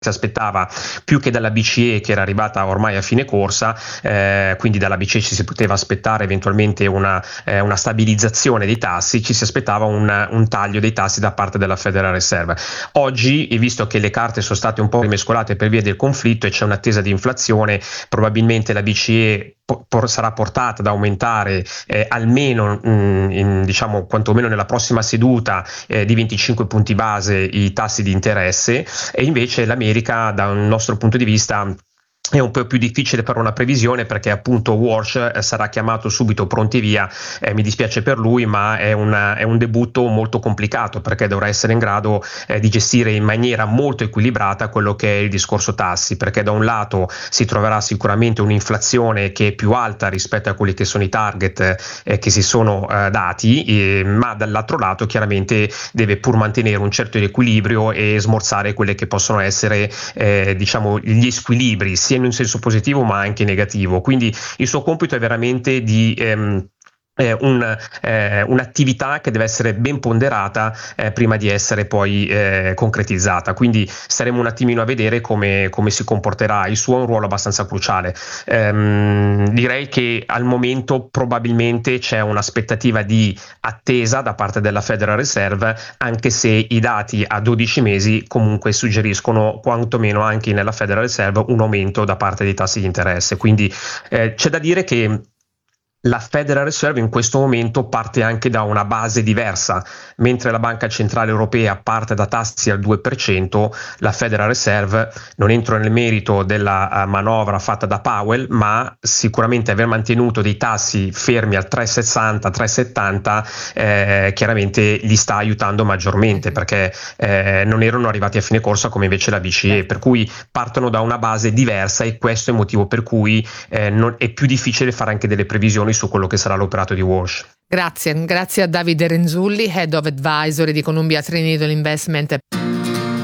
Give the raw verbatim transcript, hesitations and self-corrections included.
si aspettava più che dalla B C E, che era arrivata ormai a fine corsa, eh, quindi dalla B C E ci si poteva aspettare eventualmente una, eh, una stabilizzazione dei tassi, ci si aspettava un, un taglio dei tassi da parte della Federal Reserve. Oggi, visto che le carte sono state un po' rimescolate per via del conflitto e c'è un'attesa di inflazione, probabilmente la B C E po- por- sarà portata ad aumentare eh, almeno, mh, in, diciamo, quantomeno nella prossima seduta eh, di venticinque punti base i tassi di interesse, e invece l'America, da un nostro punto di vista, è un po' più difficile per una previsione, perché appunto Walsh sarà chiamato subito pronti via. Eh, mi dispiace per lui, ma è, una, è un debutto molto complicato, perché dovrà essere in grado eh, di gestire in maniera molto equilibrata quello che è il discorso tassi, perché da un lato si troverà sicuramente un'inflazione che è più alta rispetto a quelli che sono i target eh, che si sono eh, dati, eh, ma dall'altro lato chiaramente deve pur mantenere un certo equilibrio e smorzare quelle che possono essere eh, diciamo gli squilibri, sia in senso positivo ma anche negativo. Quindi il suo compito è veramente di ehm, eh, un, eh, un'attività che deve essere ben ponderata eh, prima di essere poi eh, concretizzata. Quindi staremo un attimino a vedere come, come si comporterà. Il suo è un ruolo abbastanza cruciale. Ehm, direi che al momento probabilmente c'è un'aspettativa di attesa da parte della Federal Reserve, anche se i dati a dodici mesi comunque suggeriscono, quantomeno anche nella Federal Reserve, un aumento da parte dei tassi di interesse. Quindi eh, c'è da dire che la Federal Reserve in questo momento parte anche da una base diversa. Mentre la Banca Centrale Europea parte da tassi al due per cento, la Federal Reserve, non entro nel merito della uh, manovra fatta da Powell, ma sicuramente aver mantenuto dei tassi fermi al tre virgola sessanta tre virgola settanta eh, chiaramente gli sta aiutando maggiormente, perché eh, non erano arrivati a fine corsa come invece la B C E, per cui partono da una base diversa, e questo è il motivo per cui eh, non, è più difficile fare anche delle previsioni su quello che sarà l'operato di Walsh. Grazie, grazie a Davide Renzulli, Head of Advisory di Columbia Threadneedle Investment.